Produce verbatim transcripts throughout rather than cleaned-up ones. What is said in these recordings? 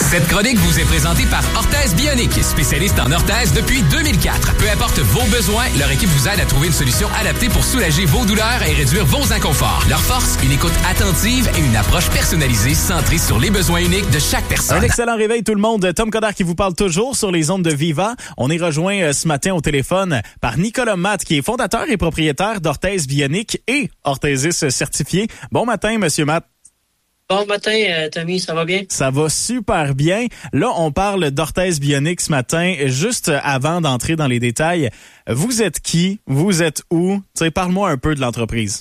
Cette chronique vous est présentée par Orthèse Bionique, spécialiste en orthèse depuis deux mille quatre. Peu importe vos besoins, leur équipe vous aide à trouver une solution adaptée pour soulager vos douleurs et réduire vos inconforts. Leur force, une écoute attentive et une approche personnalisée centrée sur les besoins uniques de chaque personne. Un excellent réveil tout le monde. Tom Coderre qui vous parle toujours sur les ondes de Viva. On est rejoint euh, ce matin au téléphone par Nicolas Matt qui est fondateur et propriétaire d'Orthèse Bionique et orthésiste certifié. Bon matin, Monsieur Matt. Bon matin, euh, Tommy, ça va bien? Ça va super bien. Là, on parle d'Orthèse Bionique ce matin. Juste avant d'entrer dans les détails, vous êtes qui? Vous êtes où? Tu sais, parle-moi un peu de l'entreprise.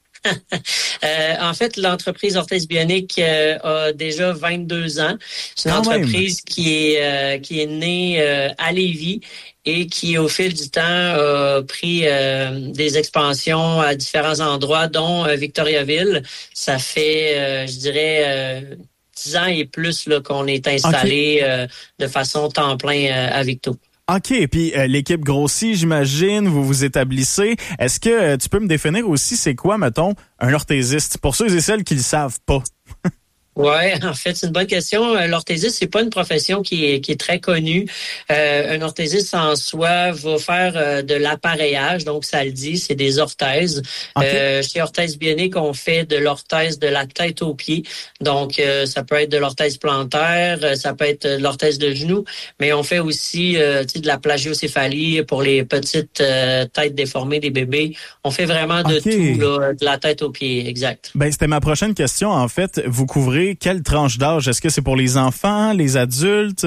euh, en fait, l'entreprise Orthèse Bionique euh, a déjà vingt-deux ans. C'est une Quand entreprise même. qui est euh, qui est née euh, à Lévis et qui, au fil du temps, a pris euh, des expansions à différents endroits, dont euh, Victoriaville. Ça fait, euh, je dirais, euh, dix ans et plus là, qu'on est installé okay. euh, de façon temps plein euh, à Victo. OK, puis euh, l'équipe grossit, j'imagine, vous vous établissez. Est-ce que euh, tu peux me définir aussi c'est quoi, mettons, un orthésiste, pour ceux et celles qui le savent pas? Ouais, en fait, c'est une bonne question. L'orthésiste, c'est pas une profession qui est qui est très connue. Euh, un orthésiste en soi va faire euh, de l'appareillage, donc ça le dit, c'est des orthèses. Okay. Euh, chez Orthèse Bionique, on fait de l'orthèse de la tête aux pieds. Donc, euh, ça peut être de l'orthèse plantaire, ça peut être de l'orthèse de genou, mais on fait aussi euh, tu sais, de la plagiocéphalie pour les petites euh, têtes déformées des bébés. On fait vraiment de okay. tout, là, de la tête aux pieds, exact. Ben, c'était ma prochaine question, en fait. Vous couvrez quelle tranche d'âge? Est-ce que c'est pour les enfants, les adultes?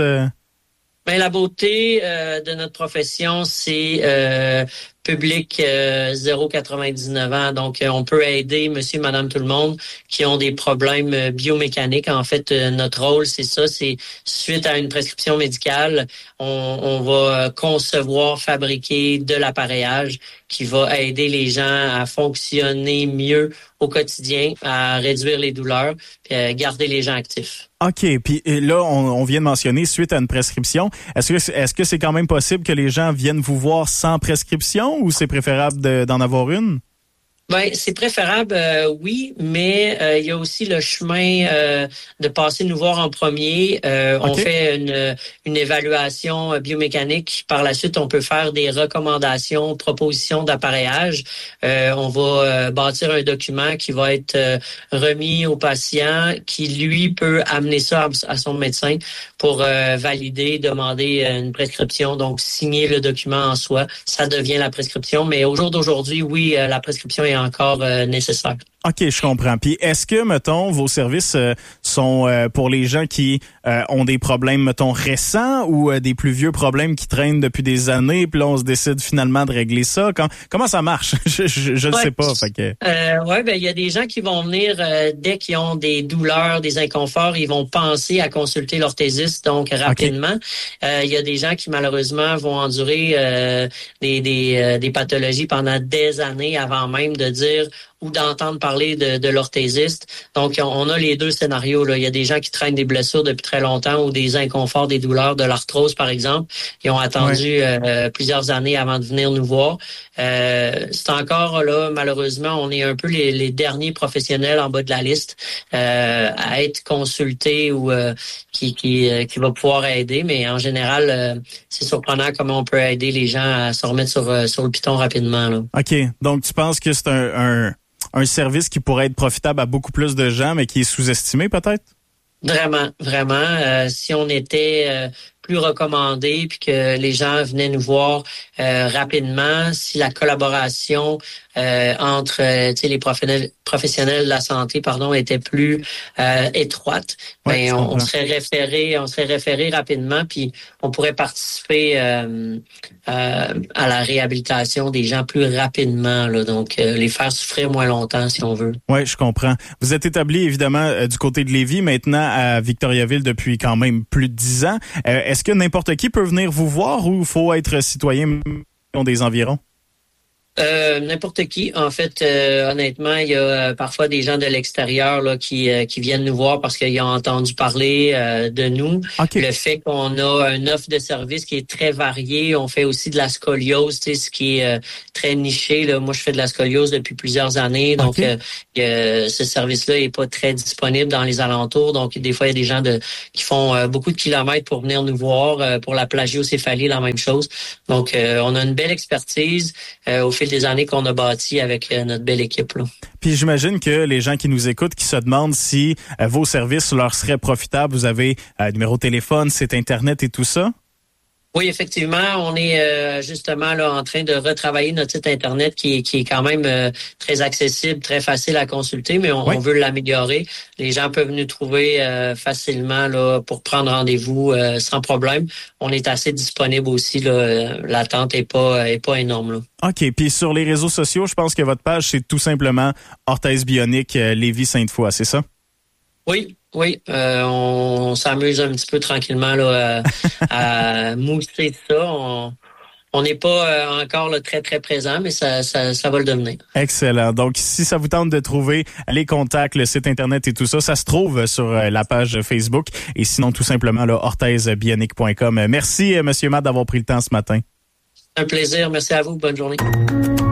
Ben, la beauté euh, de notre profession, c'est euh, public euh, zéro quatre-vingt-dix-neuf ans. Donc, euh, on peut aider monsieur, madame, tout le monde qui ont des problèmes euh, biomécaniques. En fait, euh, notre rôle, c'est ça. C'est suite à une prescription médicale, on, on va concevoir, fabriquer de l'appareillage qui va aider les gens à fonctionner mieux au quotidien, à réduire les douleurs, puis à garder les gens actifs. OK. Puis là, on, on vient de mentionner suite à une prescription. Est-ce que, est-ce que c'est quand même possible que les gens viennent vous voir sans prescription ou c'est préférable de, d'en avoir une? Ben, c'est préférable, euh, oui, mais euh, il y a aussi le chemin euh, de passer nous voir en premier. Euh, okay. On fait une, une évaluation biomécanique. Par la suite, on peut faire des recommandations, propositions d'appareillage. Euh, on va euh, bâtir un document qui va être euh, remis au patient, qui lui peut amener ça à, à son médecin pour euh, valider, demander une prescription. Donc, signer le document en soi, ça devient la prescription. Mais au jour d'aujourd'hui, oui, euh, la prescription est encore euh, nécessaire. OK, je comprends. Puis est-ce que, mettons, vos services euh, sont euh, pour les gens qui euh, ont des problèmes, mettons, récents ou euh, des plus vieux problèmes qui traînent depuis des années, puis là, on se décide finalement de régler ça? Quand, comment ça marche? je je, je ouais. le sais pas. Fait que... euh, ouais, ben il y a des gens qui vont venir euh, dès qu'ils ont des douleurs, des inconforts, ils vont penser à consulter l'orthésiste, donc rapidement. Il okay. euh, y a des gens qui, malheureusement, vont endurer euh, des, des, euh, des pathologies pendant des années avant même de dire ou d'entendre parler de, de l'orthésiste. Donc, on a les deux scénarios, là. Il y a des gens qui traînent des blessures depuis très longtemps ou des inconforts, des douleurs, de l'arthrose, par exemple. Ils ont attendu ouais. euh, plusieurs années avant de venir nous voir. Euh, c'est encore, là, malheureusement, on est un peu les, les derniers professionnels en bas de la liste euh, à être consultés ou euh, qui, qui, euh, qui va pouvoir aider. Mais en général, euh, c'est surprenant comment on peut aider les gens à se remettre sur, euh, sur le piton rapidement, là. OK. Donc, tu penses que c'est un... un... un service qui pourrait être profitable à beaucoup plus de gens, mais qui est sous-estimé peut-être? Vraiment, vraiment. Euh, si on était euh, plus recommandé puis que les gens venaient nous voir euh, rapidement, si la collaboration euh, entre euh, les professionnels, professionnels de la santé pardon, était plus euh, étroite, ouais, ben, on, on serait référé, on serait référé rapidement puis on pourrait participer euh, euh, à la réhabilitation des gens plus rapidement, là, donc euh, les faire souffrir moins longtemps si on veut. Oui, je comprends. Vous êtes établi évidemment euh, du côté de Lévis, maintenant à Victoriaville depuis quand même plus de dix ans. Euh, est-ce que n'importe qui peut venir vous voir ou il faut être citoyen des environs? Euh, n'importe qui. En fait, euh, honnêtement, il y a euh, parfois des gens de l'extérieur là qui euh, qui viennent nous voir parce qu'ils ont entendu parler euh, de nous. Okay. Le fait qu'on a une offre de service qui est très variée. On fait aussi de la scoliose, tu sais, ce qui est euh, très niché. Là. Moi, je fais de la scoliose depuis plusieurs années, donc okay. euh, euh, ce service-là est pas très disponible dans les alentours. Donc, des fois, il y a des gens de qui font euh, beaucoup de kilomètres pour venir nous voir. Euh, pour la plagiocéphalie, la même chose. Donc, euh, on a une belle expertise euh, au fil des années qu'on a bâti avec euh, notre belle équipe là. Puis j'imagine que les gens qui nous écoutent, qui se demandent si euh, vos services leur seraient profitables, vous avez euh, numéro de téléphone, site internet et tout ça? Oui, effectivement, on est euh, justement là en train de retravailler notre site internet qui est qui est quand même euh, très accessible, très facile à consulter, mais on, oui. on veut l'améliorer. Les gens peuvent nous trouver euh, facilement là pour prendre rendez-vous euh, sans problème. On est assez disponible aussi là. L'attente est pas est pas énorme là. OK. Puis sur les réseaux sociaux, je pense que votre page c'est tout simplement Orthèse Bionique euh, Lévis-Sainte-Foy, c'est ça? Oui. Oui, euh, on, on s'amuse un petit peu tranquillement là, à, à mousser ça. On n'est pas euh, encore là, très, très présent, mais ça, ça, ça va le devenir. Excellent. Donc, si ça vous tente de trouver les contacts, le site Internet et tout ça, ça se trouve sur la page Facebook. Et sinon, tout simplement, là, orthèse bionique point com. Merci, Monsieur Matt, d'avoir pris le temps ce matin. Un plaisir. Merci à vous. Bonne journée.